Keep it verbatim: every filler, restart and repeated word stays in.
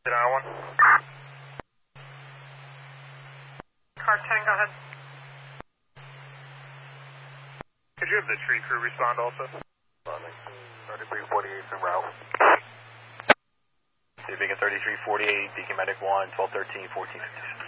Did I one? Car ten, go ahead. Could you have the tree crew respond also? thirty-three forty-eight en route. Beacon thirty-three forty-eight, Beacon Medic one, twelve thirteen, fourteen fifty-six.